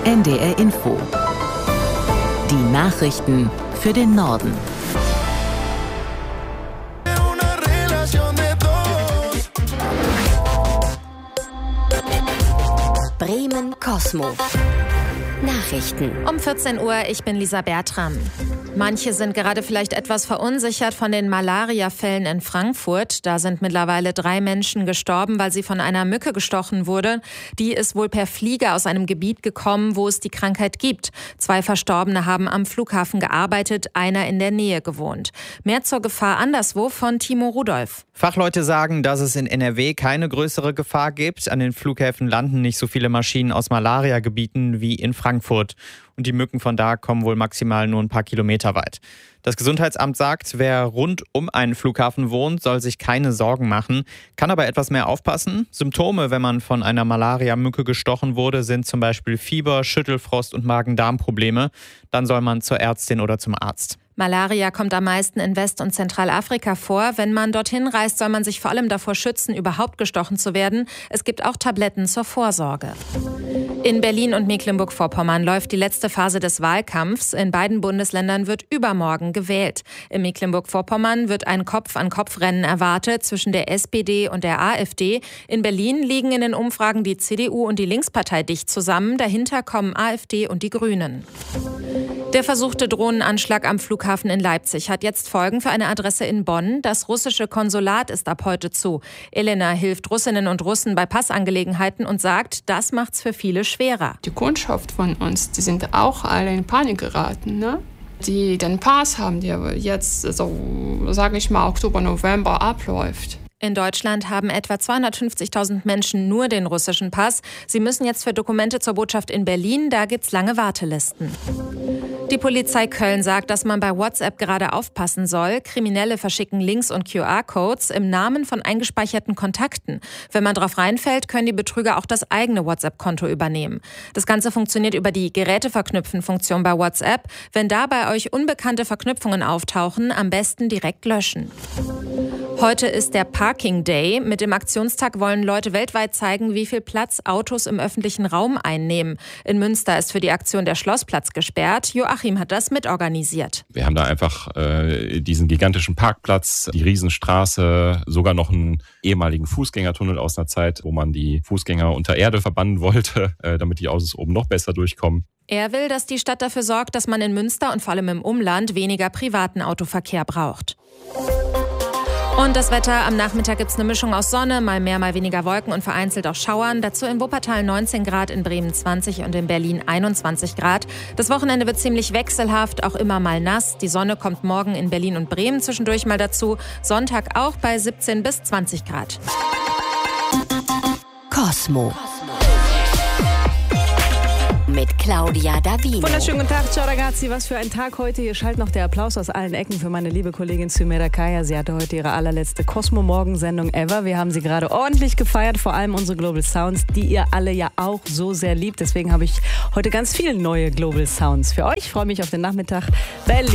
NDR Info. Die Nachrichten für den Norden. Bremen Cosmo. Nachrichten. Um 14 Uhr, ich bin Lisa Bertram. Manche sind gerade vielleicht etwas verunsichert von den Malaria-Fällen in Frankfurt. Da sind mittlerweile 3 Menschen gestorben, weil sie von einer Mücke gestochen wurde. Die ist wohl per Flieger aus einem Gebiet gekommen, wo es die Krankheit gibt. 2 Verstorbene haben am Flughafen gearbeitet, einer in der Nähe gewohnt. Mehr zur Gefahr anderswo von Timo Rudolph. Fachleute sagen, dass es in NRW keine größere Gefahr gibt. An den Flughäfen landen nicht so viele Maschinen aus Malaria-Gebieten wie in Frankfurt. Und die Mücken von da kommen wohl maximal nur ein paar Kilometer weit. Das Gesundheitsamt sagt, wer rund um einen Flughafen wohnt, soll sich keine Sorgen machen, kann aber etwas mehr aufpassen. Symptome, wenn man von einer Malaria-Mücke gestochen wurde, sind zum Beispiel Fieber, Schüttelfrost und Magen-Darm-Probleme. Dann soll man zur Ärztin oder zum Arzt. Malaria kommt am meisten in West- und Zentralafrika vor. Wenn man dorthin reist, soll man sich vor allem davor schützen, überhaupt gestochen zu werden. Es gibt auch Tabletten zur Vorsorge. In Berlin und Mecklenburg-Vorpommern läuft die letzte Phase des Wahlkampfs. In beiden Bundesländern wird übermorgen gewählt. In Mecklenburg-Vorpommern wird ein Kopf-an-Kopf-Rennen erwartet zwischen der SPD und der AfD. In Berlin liegen in den Umfragen die CDU und die Linkspartei dicht zusammen. Dahinter kommen AfD und die Grünen. Der versuchte Drohnenanschlag am Flughafen in Leipzig hat jetzt Folgen für eine Adresse in Bonn. Das russische Konsulat ist ab heute zu. Elena hilft Russinnen und Russen bei Passangelegenheiten und sagt, das macht's für viele schwerer. Die Kundschaft von uns, die sind auch alle in Panik geraten, ne? Die den Pass haben, der jetzt, sage ich mal, Oktober, November abläuft. In Deutschland haben etwa 250.000 Menschen nur den russischen Pass. Sie müssen jetzt für Dokumente zur Botschaft in Berlin, da gibt's lange Wartelisten. Die Polizei Köln sagt, dass man bei WhatsApp gerade aufpassen soll. Kriminelle verschicken Links und QR-Codes im Namen von eingespeicherten Kontakten. Wenn man drauf reinfällt, können die Betrüger auch das eigene WhatsApp-Konto übernehmen. Das Ganze funktioniert über die Geräteverknüpfen-Funktion bei WhatsApp. Wenn da bei euch unbekannte Verknüpfungen auftauchen, am besten direkt löschen. Heute ist der Parking Day. Mit dem Aktionstag wollen Leute weltweit zeigen, wie viel Platz Autos im öffentlichen Raum einnehmen. In Münster ist für die Aktion der Schlossplatz gesperrt. Joachim hat das mitorganisiert. Wir haben da einfach diesen gigantischen Parkplatz, die Riesenstraße, sogar noch einen ehemaligen Fußgängertunnel aus einer Zeit, wo man die Fußgänger unter Erde verbannen wollte, damit die Autos oben noch besser durchkommen. Er will, dass die Stadt dafür sorgt, dass man in Münster und vor allem im Umland weniger privaten Autoverkehr braucht. Und das Wetter, am Nachmittag gibt es eine Mischung aus Sonne, mal mehr, mal weniger Wolken und vereinzelt auch Schauern. Dazu in Wuppertal 19 Grad, in Bremen 20 und in Berlin 21 Grad. Das Wochenende wird ziemlich wechselhaft, auch immer mal nass. Die Sonne kommt morgen in Berlin und Bremen zwischendurch mal dazu. Sonntag auch bei 17 bis 20 Grad. Cosmo. Mit Claudia Davino. Wunderschönen guten Tag, ciao ragazzi, was für ein Tag heute. Hier schallt noch der Applaus aus allen Ecken für meine liebe Kollegin Sumera Kaya. Sie hatte heute ihre allerletzte Cosmo-Morgensendung ever. Wir haben sie gerade ordentlich gefeiert, vor allem unsere Global Sounds, die ihr alle ja auch so sehr liebt. Deswegen habe ich heute ganz viele neue Global Sounds für euch. Ich freue mich auf den Nachmittag. Berlin.